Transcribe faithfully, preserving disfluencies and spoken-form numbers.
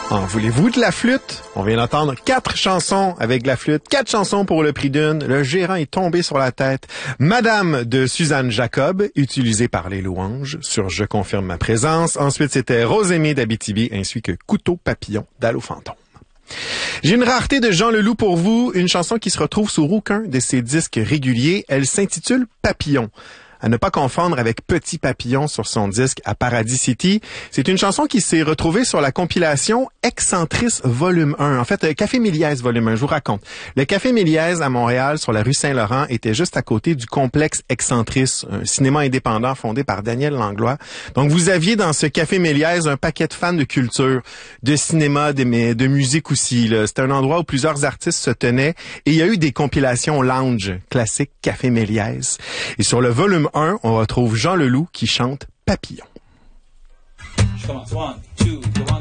En voulez-vous de la flûte? On vient d'entendre quatre chansons avec de la flûte, quatre chansons pour le prix d'une. Le gérant est tombé sur la tête. Madame de Suzanne Jacob, utilisée par les louanges sur Je confirme ma présence. Ensuite, c'était Rosémie d'Abitibi ainsi que Couteau papillon d'Allô fantôme. J'ai une rareté de Jean Leloup pour vous, une chanson qui se retrouve sur aucun de ses disques réguliers. Elle s'intitule Papillon. À ne pas confondre avec Petit Papillon sur son disque à Paradis City. C'est une chanson qui s'est retrouvée sur la compilation Excentris Volume un. En fait, Café Méliès Volume un, je vous raconte. Le Café Méliès à Montréal, sur la rue Saint-Laurent, était juste à côté du complexe Excentris, un cinéma indépendant fondé par Daniel Langlois. Donc, vous aviez dans ce Café Méliès un paquet de fans de culture, de cinéma, de, de musique aussi. C'était un endroit où plusieurs artistes se tenaient et il y a eu des compilations lounge classiques Café Méliès. Et sur le volume un, on retrouve Jean Leloup qui chante Papillon. Je commence. One, two, one.